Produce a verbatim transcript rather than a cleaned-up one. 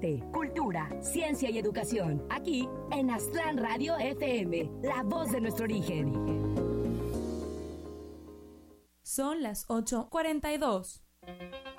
arte, cultura, ciencia y educación. Aquí en Aztlán Radio F M, la voz de nuestro origen. Son las ocho cuarenta y dos.